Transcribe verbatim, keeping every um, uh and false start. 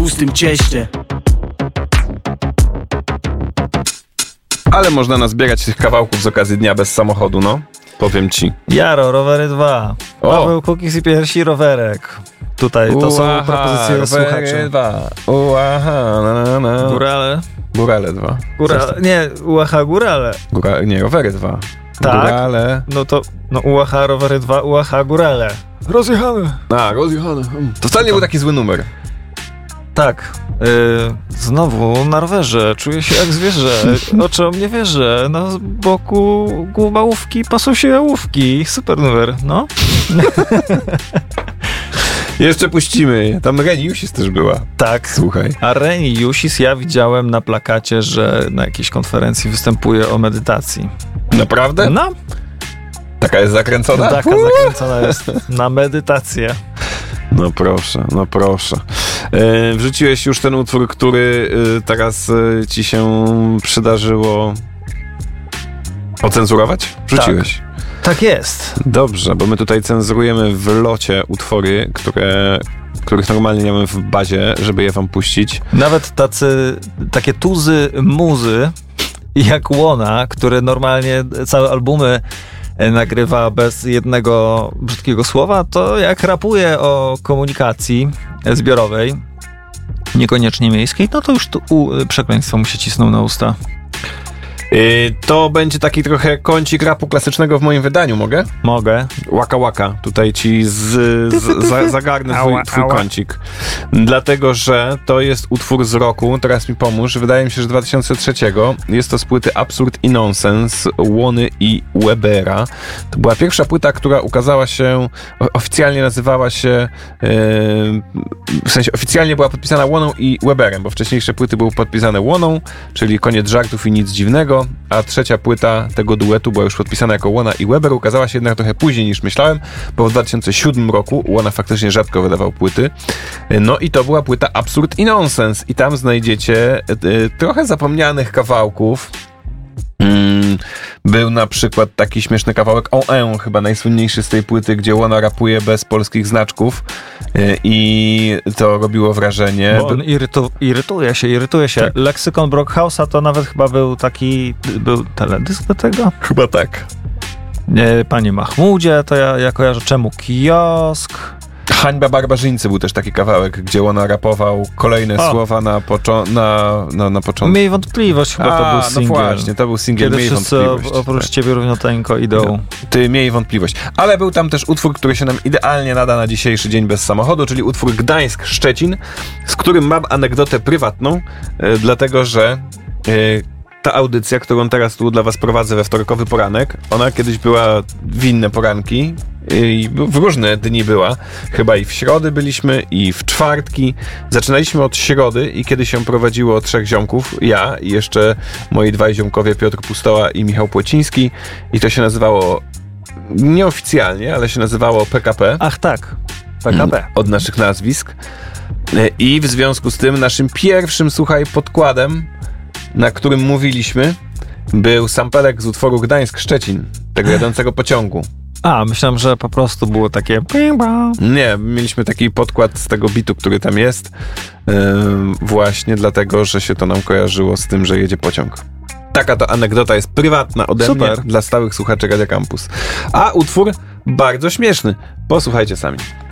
tłustym cieście. Ale można nazbierać tych kawałków z okazji Dnia Bez Samochodu, no. Powiem ci. Jaro, rowery dwa. O. Paweł Kukis i pierwsi rowerek. Tutaj to są Uaha, propozycje słuchaczy. dwa. Uaha, na, na, na. Górale. Górale dwa. Góra... Nie, uaha, górale. Góra... Nie, rowery dwa. Tak? Górale. No to, no uaha, rowery dwa, uaha, górale. Rozjechane. A, rozjechane. To wcale nie był taki zły numer. Tak. Yy, znowu na rowerze. Czuję się jak zwierzę. Oczom nie wierzę. Na boku głowałówki pasą się jałówki. Super numer, no. Jeszcze puścimy. Tam Reni Jusis też była. Tak. Słuchaj. A Reni Jusis ja widziałem na plakacie, że na jakiejś konferencji występuje o medytacji. Naprawdę? No. Taka jest zakręcona? Taka zakręcona jest na medytację. No proszę, no proszę. E, wrzuciłeś już ten utwór, który e, teraz e, ci się przydarzyło ocenzurować? Wrzuciłeś. Tak. Tak jest. Dobrze, bo my tutaj cenzurujemy w locie utwory, które, których normalnie nie mamy w bazie, żeby je wam puścić. Nawet tacy, takie tuzy muzy jak Łona, które normalnie całe albumy nagrywa bez jednego brzydkiego słowa, to jak rapuje o komunikacji zbiorowej, niekoniecznie miejskiej, no to już tu u, przekleństwo mu się cisną na usta. Yy, to będzie taki trochę kącik rapu klasycznego w moim wydaniu, mogę? Mogę. Łaka Łaka. Tutaj ci z, z, za, zagarnę twój, Ała, twój ała. kącik. Dlatego, że to jest utwór z roku, teraz mi pomóż, wydaje mi się, że dwa tysiące trzeciego. Jest to z płyty Absurd i Nonsense Łony i Webera. To była pierwsza płyta, która ukazała się, oficjalnie nazywała się, yy, w sensie oficjalnie była podpisana Łoną i Weberem, bo wcześniejsze płyty były podpisane Łoną, czyli Koniec żartów i nic dziwnego, a trzecia płyta tego duetu była już podpisana jako Łona i Weber. Ukazała się jednak trochę później niż myślałem, bo w dwa tysiące siódmym roku Łona faktycznie rzadko wydawał płyty. No i to była płyta Absurd i Nonsense i tam znajdziecie y, trochę zapomnianych kawałków. Mm, był na przykład taki śmieszny kawałek O E, chyba najsłynniejszy z tej płyty, gdzie Łona rapuje bez polskich znaczków y, i to robiło wrażenie. Bo on irytu, irytuje się, irytuje się. Tak. Leksykon Brockhausa to nawet chyba był taki, był teledysk do tego? Chyba tak. Nie, Panie Mahmudzie, to ja, ja kojarzę, czemu kiosk? Hańba barbarzyńcy był też taki kawałek, gdzie Łona rapował kolejne O. słowa na, poczo- na, na, na początku. Miej wątpliwość, chyba A, to był no singiel. właśnie, to był singiel Kiedy Miej wszyscy wątpliwość. oprócz tak. ciebie równiuteńko idą. Ty miej wątpliwość. Ale był tam też utwór, który się nam idealnie nada na dzisiejszy dzień bez samochodu, czyli utwór Gdańsk-Szczecin, z którym mam anegdotę prywatną, e, dlatego że e, ta audycja, którą teraz tu dla was prowadzę we wtorkowy poranek, ona kiedyś była w inne poranki i w różne dni była. Chyba i w środy byliśmy, i w czwartki. Zaczynaliśmy od środy i kiedy się prowadziło trzech ziomków, ja i jeszcze moi dwaj ziomkowie, Piotr Pustoła i Michał Płociński, i to się nazywało nieoficjalnie, ale się nazywało P K P. Ach tak, P K P. Od naszych nazwisk. I w związku z tym naszym pierwszym, słuchaj, podkładem, na którym mówiliśmy, był sampelek z utworu Gdańsk-Szczecin, tego jadącego pociągu. A, myślałem, że po prostu było takie... Nie, mieliśmy taki podkład z tego bitu, który tam jest, yy, właśnie dlatego, że się to nam kojarzyło z tym, że jedzie pociąg. Taka to anegdota jest prywatna ode Super. mnie dla stałych słuchaczy Radia Campus. A utwór bardzo śmieszny. Posłuchajcie sami.